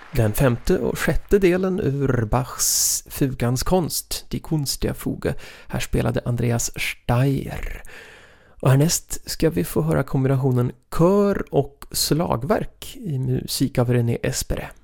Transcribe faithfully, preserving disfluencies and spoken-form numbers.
Den femte och sjätte delen ur Bachs Fugans konst, Die Kunst der Fuge. Här spelade Andreas Steyr. Och härnäst ska vi få höra kombinationen kör och slagverk i musik av René Espere.